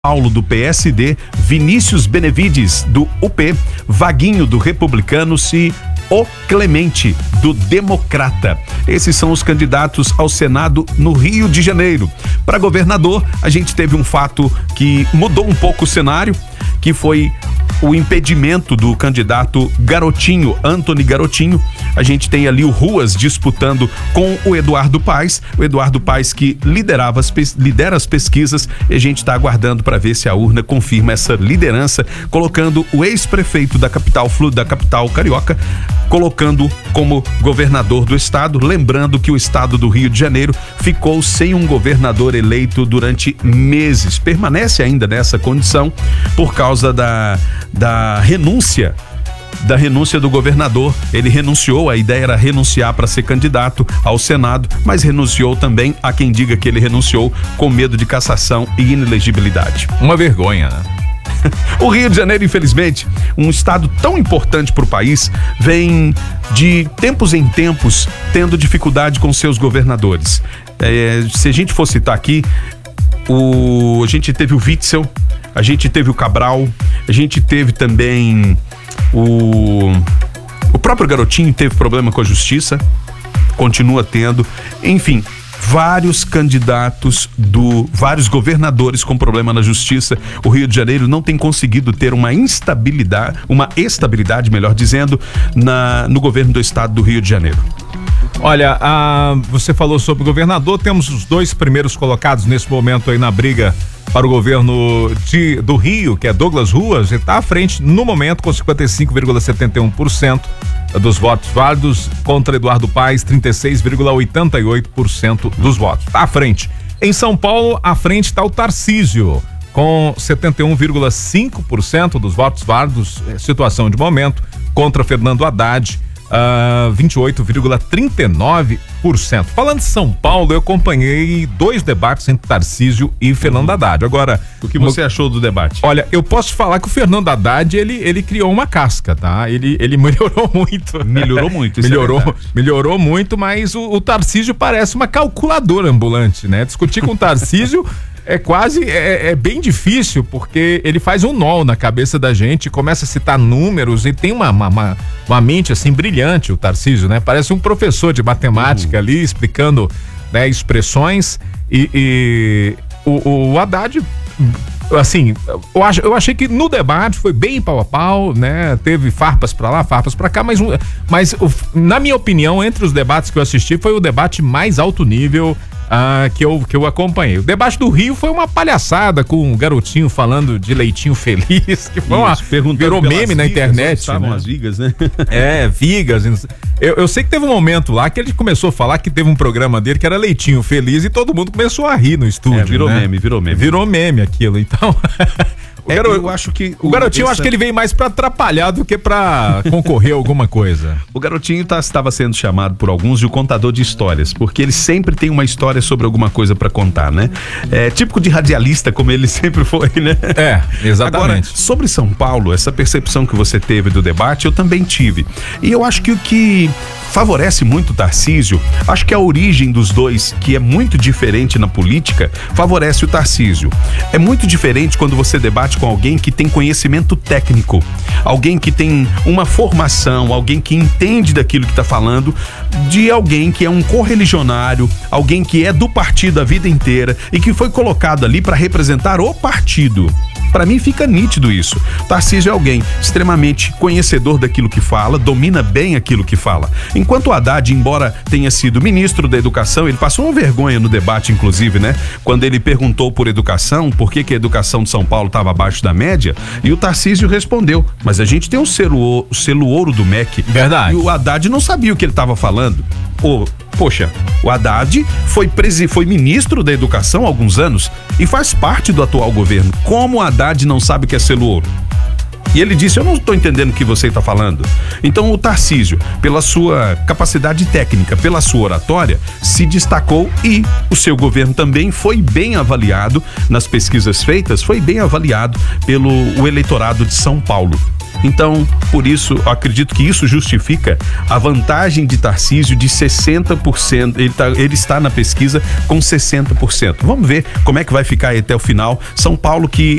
Paulo do PSD, Vinícius Benevides do UP, Vaguinho do Republicanos e O Clemente do Democrata. Esses são os candidatos ao Senado no Rio de Janeiro. Para governador, a gente teve um fato que mudou um pouco o cenário, que foi o impedimento do candidato Garotinho, Antony Garotinho. A gente tem ali o Ruas disputando com o Eduardo Paes. O Eduardo Paes que lidera as pesquisas, e a gente está aguardando para ver se a urna confirma essa liderança, colocando o ex-prefeito da capital carioca, colocando como governador do estado. Lembrando que o estado do Rio de Janeiro ficou sem um governador eleito durante meses. Permanece ainda nessa condição por causa da renúncia do governador. Ele renunciou, a ideia era renunciar para ser candidato ao Senado, mas renunciou também. Há quem diga que ele renunciou com medo de cassação e inelegibilidade. Uma vergonha, né? O Rio de Janeiro, infelizmente, um estado tão importante para o país, vem de tempos em tempos tendo dificuldade com seus governadores. Se a gente for citar aqui, a gente teve o Witzel, a gente teve o Cabral, a gente teve também o próprio Garotinho teve problema com a justiça, continua tendo, enfim, vários candidatos vários governadores com problema na justiça. O Rio de Janeiro não tem conseguido ter uma estabilidade, melhor dizendo, no governo do estado do Rio de Janeiro. Olha, você falou sobre o governador, temos os dois primeiros colocados nesse momento aí na briga para o governo do Rio, que é Douglas Ruas. Ele está à frente no momento com 55,71% dos votos válidos, contra Eduardo Paes, 36,88% dos votos. Está à frente. Em São Paulo, à frente está o Tarcísio, com 71,5% dos votos válidos, situação de momento, contra Fernando Haddad, 28,39%. Falando de São Paulo, eu acompanhei 2 debates entre Tarcísio e Fernando Haddad. Agora, o que você achou do debate? Olha, eu posso falar que o Fernando Haddad, ele criou uma casca, tá? Ele melhorou muito. Melhorou muito, mas o Tarcísio parece uma calculadora ambulante, né? Discutir com o Tarcísio é bem difícil, porque ele faz um nó na cabeça da gente, começa a citar números e tem uma mente assim brilhante, o Tarcísio, né? Parece um professor de matemática ali explicando, né, expressões, e o Haddad, assim, eu achei que no debate foi bem pau a pau, né? Teve farpas pra lá, farpas pra cá, mas na minha opinião, entre os debates que eu assisti, foi o debate mais alto nível que eu acompanhei. O debate do Rio foi uma palhaçada, com um garotinho falando de leitinho feliz, que foi virou meme na internet. Estavam, né? As vigas, né? Vigas. Eu sei que teve um momento lá que ele começou a falar que teve um programa dele que era leitinho feliz e todo mundo começou a rir no estúdio. Virou meme. Virou meme aquilo, então. Eu acho que o Garotinho, acho que ele veio mais pra atrapalhar do que pra concorrer a alguma coisa. O Garotinho estava sendo chamado por alguns de o contador de histórias, porque ele sempre tem uma história sobre alguma coisa pra contar, né? É típico de radialista, como ele sempre foi, né? Exatamente. Agora, sobre São Paulo, essa percepção que você teve do debate, eu também tive. E eu acho que o que favorece muito o Tarcísio, acho que a origem dos dois, que é muito diferente na política, favorece o Tarcísio. É muito diferente quando você debate com alguém que tem conhecimento técnico, alguém que tem uma formação, alguém que entende daquilo que está falando, de alguém que é um correligionário, alguém que é do partido a vida inteira e que foi colocado ali para representar o partido. Para mim fica nítido isso. Tarcísio é alguém extremamente conhecedor daquilo que fala, domina bem aquilo que fala. Enquanto o Haddad, embora tenha sido ministro da Educação, ele passou uma vergonha no debate, inclusive, né? Quando ele perguntou por educação, por que a educação de São Paulo estava abaixo da média, e o Tarcísio respondeu: mas a gente tem o selo ouro do MEC. Verdade. E o Haddad não sabia o que ele estava falando. Poxa, o Haddad foi ministro da Educação há alguns anos e faz parte do atual governo. Como o Haddad não sabe o que é selo ouro? E ele disse: eu não estou entendendo o que você está falando. Então o Tarcísio, pela sua capacidade técnica, pela sua oratória, se destacou, e o seu governo também foi bem avaliado nas pesquisas feitas, foi bem avaliado pelo eleitorado de São Paulo. Então, por isso, eu acredito que isso justifica a vantagem de Tarcísio de 60%. Ele está na pesquisa com 60%. Vamos ver como é que vai ficar aí até o final. São Paulo que